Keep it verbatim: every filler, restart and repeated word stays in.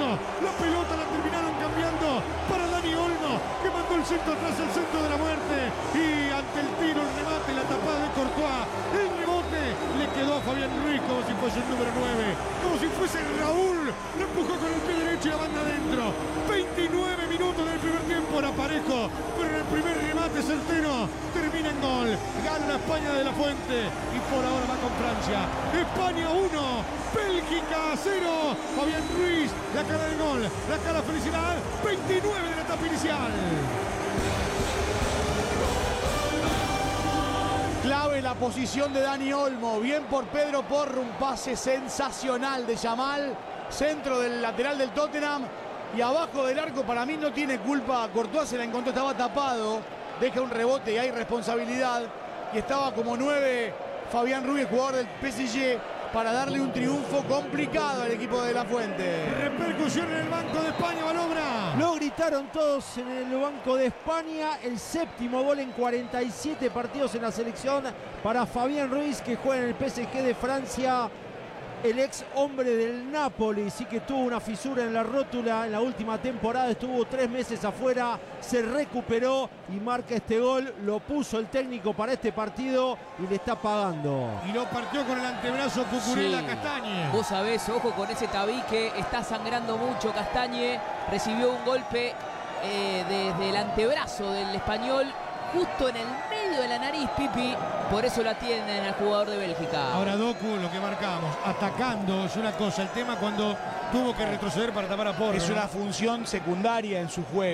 La pelota la terminaron cambiando para Dani Olmo, que mandó el centro atrás, el centro de la muerte. Y ante el tiro, el remate, la tapada de Courtois, el rebote le quedó a Fabián Ruiz como si fuese el número nueve, como si fuese Raúl. Lo empujó con el pie derecho y la banda adentro. veintinueve minutos del primer tiempo, era parejo, pero en el primer remate certero termina en gol. Gana España de la Fuente y por ahora va con Francia. España uno, Bélgica cero. Fabián Ruiz, la cara del gol, la cara de felicidad. veintinueve de la etapa inicial. Clave la posición de Dani Olmo. Bien por Pedro Porro, un pase sensacional de Yamal. Centro del lateral del Tottenham. Y abajo del arco, para mí no tiene culpa. Courtois se la encontró, estaba tapado. Deja un rebote y hay responsabilidad. Y estaba como nueve Fabián Ruiz, jugador del P S G, para darle un triunfo complicado al equipo de la Fuente. Repercusión en el banco de España, Balobra. Lo gritaron todos en el banco de España. El séptimo gol en cuarenta y siete partidos en la selección para Fabián Ruiz, que juega en el P S G de Francia. El ex hombre del Napoli, sí que tuvo una fisura en la rótula en la última temporada, estuvo tres meses afuera, se recuperó y marca este gol. Lo puso el técnico para este partido y le está pagando. Y lo partió con el antebrazo Cucurella, sí. Castañe. Vos sabés, ojo con ese tabique, está sangrando mucho Castañe. Recibió un golpe eh, desde el antebrazo del español, justo en el medio de la nariz, Pipi. Por eso lo atienden al jugador de Bélgica. Ahora, Doku, lo que marcamos, atacando es una cosa. El tema cuando tuvo que retroceder para tapar a Porro. Es una función secundaria en su juego.